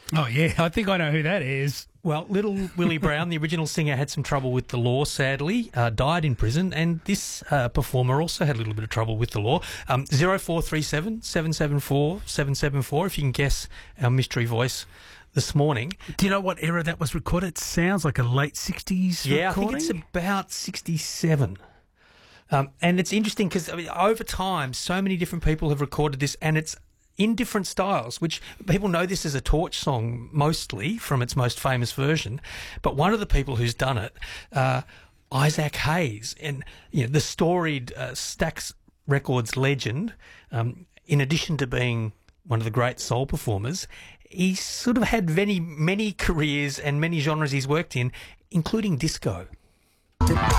Oh, yeah, I think I know who that is. Well, Little Willie Brown, the original singer, had some trouble with the law, sadly, died in prison, and this performer also had a little bit of trouble with the law. 0437 774 774, if you can guess our mystery voice this morning. Do you know what era that was recorded? It sounds like a late 60s Yeah, recording. I think it's about 67. And it's interesting because over time, so many different people have recorded this, and it's in different styles, which people know this as a Torch song mostly from its most famous version. But one of the people who's done it, Isaac Hayes, and the storied Stax Records legend, in addition to being one of the great soul performers, he's sort of had many careers and many genres he's worked in, including disco.